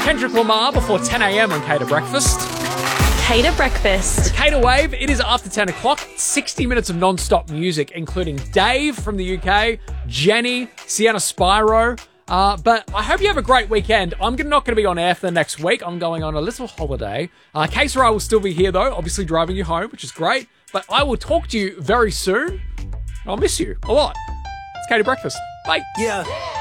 Kendrick Lamar before 10 a.m. on Cater Breakfast. Cater Breakfast. Cater Wave, it is after 10 o'clock. 60 minutes of non-stop music, including Dave from the UK, Jenny, Sienna Spyro. But I hope you have a great weekend. I'm not going to be on air for the next week. I'm going on a little holiday. K-Sarai will still be here, though, obviously driving you home, which is great. But I will talk to you very soon. I'll miss you a lot. It's Cater Breakfast. Bye. Yeah.